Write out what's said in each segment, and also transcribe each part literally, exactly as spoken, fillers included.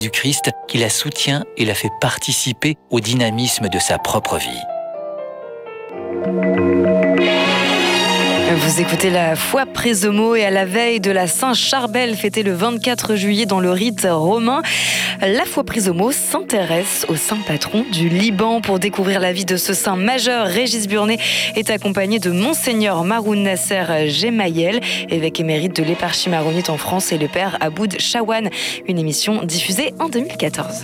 du Christ qui la soutient et la fait participer au dynamisme de sa propre vie. Vous écoutez la foi prise au mot et à la veille de la Saint-Charbel fêtée le vingt-quatre juillet dans le rite romain. La foi prise au mot s'intéresse au saint patron du Liban. Pour découvrir la vie de ce saint majeur, Régis Burnet est accompagné de Monseigneur Maroun Nasser Gemayel, évêque émérite de l'éparchie maronite en France, et le père Aboud Chawan. Une émission diffusée en deux mille quatorze.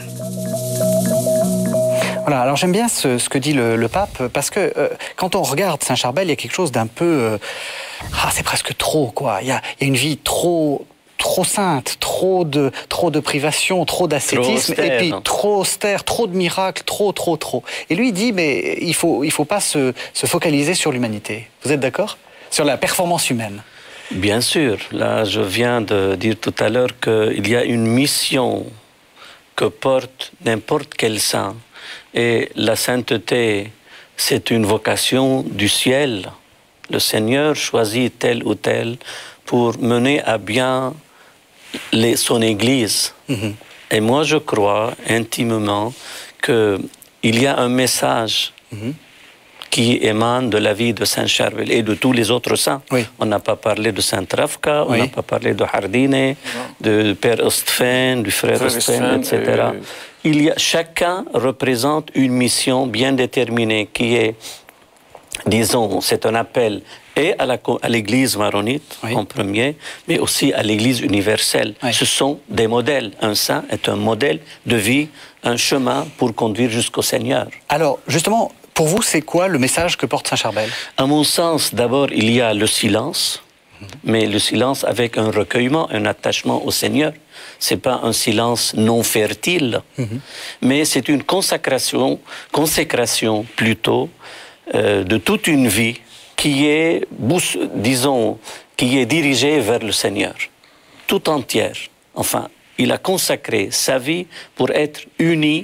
Voilà, alors j'aime bien ce, ce que dit le, le pape, parce que euh, quand on regarde Saint-Charbel, il y a quelque chose d'un peu... Euh, ah, c'est presque trop, quoi. Il y a, il y a une vie trop... trop sainte, trop de, trop de privation, trop d'ascétisme, et puis trop austère, trop de miracles, trop, trop, trop. Et lui, il dit, mais il ne faut, il faut pas se, se focaliser sur l'humanité. Vous êtes d'accord? Sur la performance humaine. Bien sûr. Là, je viens de dire tout à l'heure qu'il y a une mission que porte n'importe quel saint. Et la sainteté, c'est une vocation du ciel. Le Seigneur choisit tel ou tel pour mener à bien les, son Église. Mm-hmm. Et moi, je crois intimement qu'il y a un message mm-hmm. qui émane de la vie de Saint Charbel et de tous les autres saints. Oui. On n'a pas parlé de Saint Rafka, oui. on n'a pas parlé de Hardine, de Père Ostfen, du Frère Ostfen, et cetera. Et... Il y a, chacun représente une mission bien déterminée qui est, disons, c'est un appel et à, la, à l'Église maronite oui. en premier, mais aussi à l'Église universelle. Oui. Ce sont des modèles. Un saint est un modèle de vie, un chemin pour conduire jusqu'au Seigneur. Alors, justement, pour vous, c'est quoi le message que porte Saint Charbel? À mon sens, d'abord, il y a le silence, mmh. mais le silence avec un recueillement, un attachement au Seigneur. Ce n'est pas un silence non fertile, mmh. mais c'est une consacration, consécration plutôt, euh, de toute une vie qui est, disons, qui est dirigée vers le Seigneur, tout entière. Enfin, il a consacré sa vie pour être uni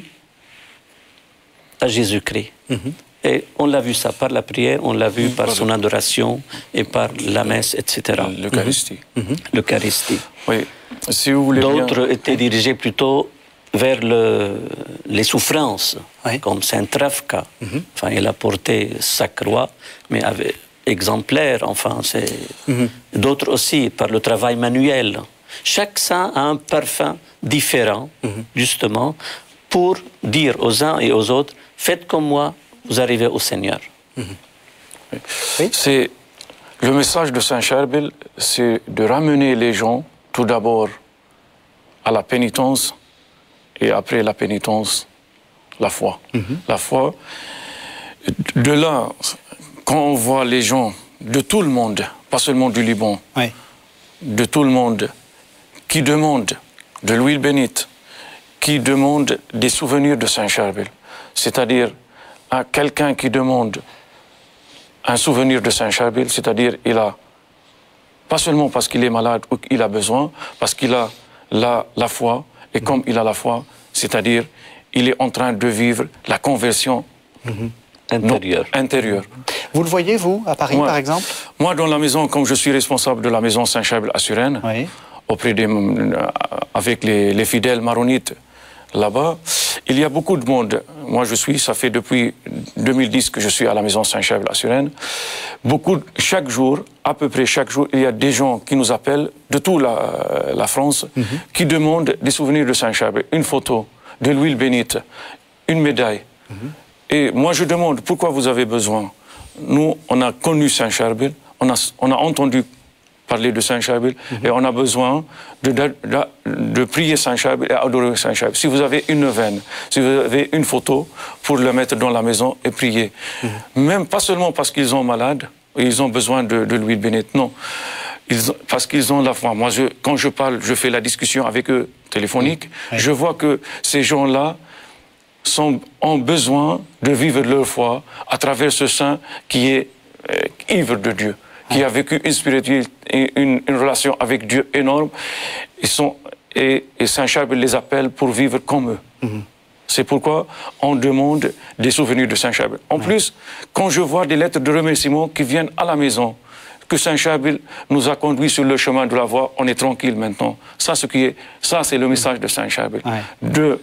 à Jésus-Christ. Mmh. Et on l'a vu ça par la prière, on l'a vu mmh. par son adoration et par la messe, et cetera. L'Eucharistie. Mmh. L'Eucharistie. Oui. Si vous voulez D'autres bien... étaient dirigés plutôt vers le, les souffrances, oui. comme Saint Rafka. Mm-hmm. Enfin, il a porté sa croix, mais avec, exemplaire, enfin, c'est... Mm-hmm. D'autres aussi, par le travail manuel. Chaque saint a un parfum différent, mm-hmm. justement, pour dire aux uns et aux autres, faites comme moi, vous arrivez au Seigneur. Mm-hmm. Oui. Oui. C'est... Le message de Saint Charbel, c'est de ramener les gens, tout d'abord, à la pénitence, et après la pénitence, la foi. Mm-hmm. La foi, de là, quand on voit les gens de tout le monde, pas seulement du Liban, oui. de tout le monde, qui demandent de l'huile bénite, qui demandent des souvenirs de Saint Charbel, c'est-à-dire à quelqu'un qui demande un souvenir de Saint Charbel, c'est-à-dire il a, pas seulement parce qu'il est malade ou qu'il a besoin, parce qu'il a la, la foi, et mmh. comme il a la foi, c'est-à-dire il est en train de vivre la conversion mmh. intérieure. intérieure. Vous le voyez, vous, à Paris, moi, par exemple? Moi, dans la maison, comme je suis responsable de la maison Saint Charbel à Suresnes, oui. auprès des, avec les, les fidèles maronites là-bas, il y a beaucoup de monde. Moi, je suis, ça fait depuis deux mille dix que je suis à la maison Saint Charbel à Suresnes. Beaucoup, chaque jour, à peu près chaque jour, il y a des gens qui nous appellent de toute la, la France, mm-hmm. qui demandent des souvenirs de Saint Charbel, une photo, de l'huile bénite, une médaille. Mm-hmm. Et moi, je demande pourquoi vous avez besoin. Nous, on a connu Saint Charbel, on a, on a entendu parler de Saint Charbel, mm-hmm. et on a besoin de, de, de, de prier Saint Charbel et adorer Saint Charbel. Si vous avez une neuvaine, si vous avez une photo, pour le mettre dans la maison et prier. Mm-hmm. Même pas seulement parce qu'ils sont malades, ils ont besoin de, de l'huile bénite, non. Ils ont, parce qu'ils ont la foi. Moi, je, quand je parle, je fais la discussion avec eux téléphonique, mm-hmm. je vois que ces gens-là sont, ont besoin de vivre leur foi à travers ce saint qui est euh, ivre de Dieu, qui a vécu une spiritualité, une, une relation avec Dieu énorme. Ils sont, et, et Saint Charbel les appelle pour vivre comme eux. Mm-hmm. C'est pourquoi on demande des souvenirs de Saint Charbel. En ouais. plus, quand je vois des lettres de remerciement qui viennent à la maison, que Saint-Charbel nous a conduits sur le chemin de la voie, on est tranquille maintenant. Ça, ce qui est, ça c'est le message de Saint-Charbel. Ouais. De